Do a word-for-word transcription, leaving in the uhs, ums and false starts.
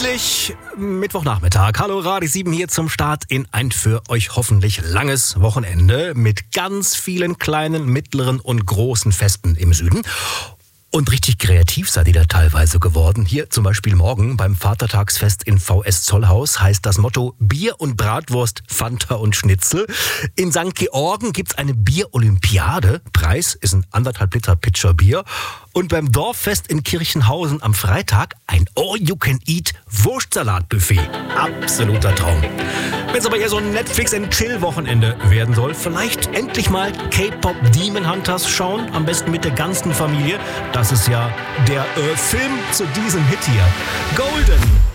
Mittwochnachmittag. Hallo, Radio sieben hier zum Start in ein für euch hoffentlich langes Wochenende mit ganz vielen kleinen, mittleren und großen Festen im Süden. Und richtig kreativ seid ihr da teilweise geworden. Hier zum Beispiel morgen beim Vatertagsfest in V S Zollhaus heißt das Motto Bier und Bratwurst, Fanta und Schnitzel. In Sankt Georgen gibt's eine Bier-Olympiade. Preis ist ein anderthalb Liter Pitcher Bier. Und beim Dorffest in Kirchenhausen am Freitag ein All-You-Can-Eat-Wurstsalat-Buffet. Absoluter Traum. Wenn es aber eher so ein Netflix-and-Chill-Wochenende werden soll, vielleicht endlich mal K-Pop Demon Hunters schauen. Am besten mit der ganzen Familie. Das ist ja der äh, Film zu diesem Hit hier. Golden.